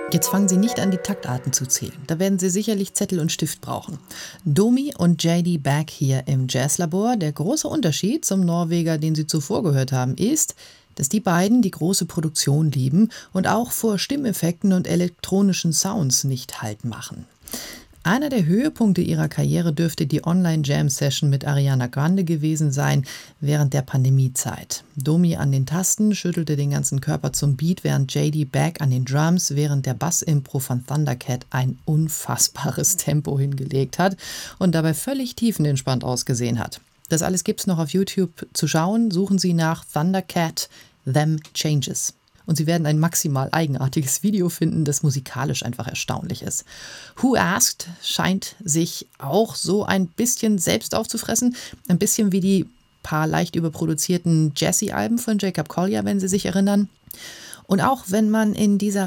Jetzt fangen Sie nicht an, die Taktarten zu zählen. Da werden Sie sicherlich Zettel und Stift brauchen. Domi und JD Back hier im Jazzlabor. Der große Unterschied zum Norweger, den Sie zuvor gehört haben, ist, dass die beiden die große Produktion lieben und auch vor Stimmeffekten und elektronischen Sounds nicht Halt machen. Einer der Höhepunkte ihrer Karriere dürfte die Online-Jam-Session mit Ariana Grande gewesen sein während der Pandemiezeit. Domi an den Tasten schüttelte den ganzen Körper zum Beat, während JD Back an den Drums während der Bass-Impro von Thundercat ein unfassbares Tempo hingelegt hat und dabei völlig tiefenentspannt ausgesehen hat. Das alles gibt's noch auf YouTube zu schauen. Suchen Sie nach Thundercat Them Changes. Und Sie werden ein maximal eigenartiges Video finden, das musikalisch einfach erstaunlich ist. Who Asked scheint sich auch so ein bisschen selbst aufzufressen. Ein bisschen wie die paar leicht überproduzierten Jazzy-Alben von Jacob Collier, wenn Sie sich erinnern. Und auch wenn man in dieser